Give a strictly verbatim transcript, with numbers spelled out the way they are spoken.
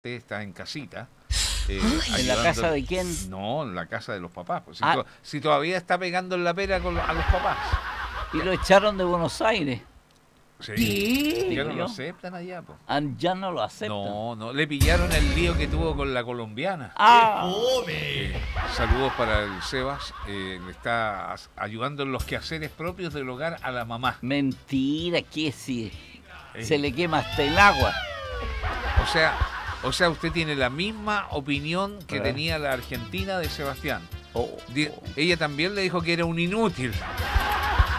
está en casita. Eh, ¿En la casa de quién? No, en la casa de los papás. Pues, si, Ah. to si todavía está pegando en la pera con lo a los papás. Y lo echaron de Buenos Aires. Sí. ¿Qué? Ya no Digo lo yo. aceptan allá, po. Ah, ya no lo aceptan. No, no. Le pillaron el lío que tuvo con la colombiana. ¡Ah! Eh, saludos para el Sebas. Eh, le está as- ayudando en los quehaceres propios del hogar a la mamá. Mentira, que si Eh, se le quema hasta el agua. O sea, o sea, usted tiene la misma opinión que Ah. tenía la Argentina de Sebastián. Oh, Di- oh. Ella también le dijo que era un inútil.